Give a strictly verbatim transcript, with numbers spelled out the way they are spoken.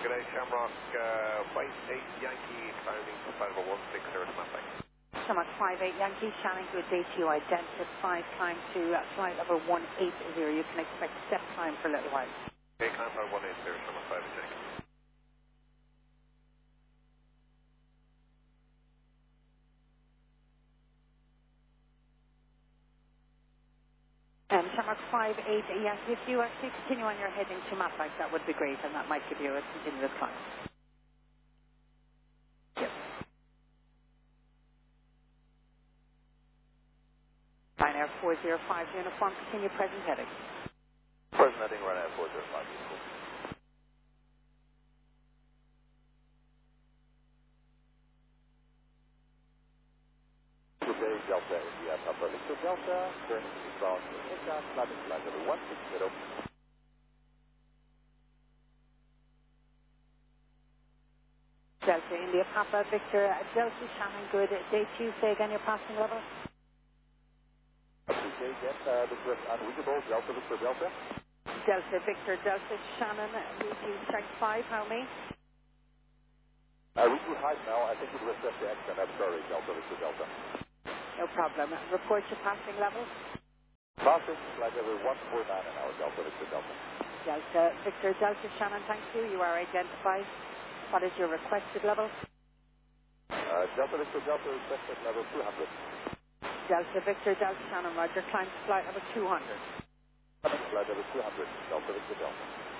good day, Shamrock, uh, five eight Yankee, climbing to flight level one six zero to Mumbai. Shamrock five eight Yankee, Shannon, good day to you. Identify climb to uh, flight level one eight zero. You can expect step time for a little while. Okay, climb flight one eight zero, Shamrock five eight Yankee. Um, Shamrock five eight Yankee, if you actually continue on your heading to Mumbai, that would be great, and that might give you a continuous climb. Yes. Ryanair four zero five uniform, continue present heading. Present heading, Ryanair four zero five, beautiful. Good day, Delta India, Papa Victor Delta, turning to south, India, climbing flight level one six zero. Delta India, Papa Victor, Delta Shannon, good day to you. Say again your passing level. Okay, again, uh, this is unreachable, Delta Victor Delta. Delta Victor, Delta Shannon, reaching strength five, how many? Uh, we do height now, I think it was just the extent, I'm sorry, Delta Victor Delta. No problem. Report your passing level. Passing flight level one four nine an hour, Delta Victor Delta. Delta Victor, Delta Shannon, thank you. You are identified. What is your requested level? Uh, Delta Victor Delta, requested level two hundred. Delta Victor, Delta Shannon, Roger. Climb to flight level two hundred. Flight level two hundred, Delta Victor Delta.